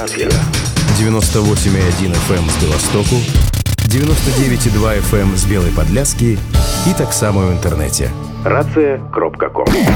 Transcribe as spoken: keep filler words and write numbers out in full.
Рацыя. девяносто восемь и один эф эм з Беластоку, девяносто девять и два эф эм з Белай Падляскі і таксама ў інтэрнэце. рацыя кропка ком.